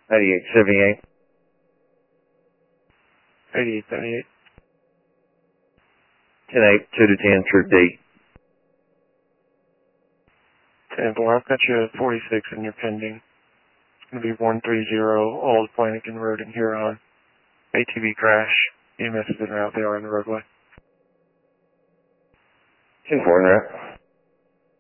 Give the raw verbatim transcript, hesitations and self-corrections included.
eighty-eight seventy-eight. eighty-eight seventy-eight. ten eight, two to ten, Troop D. ten four, I've got you at forty-six and you're pending. It's going to be one three zero, Old Flanagan Road in Huron. A T V crash. E M S is en route. They are on the roadway. ten four en route.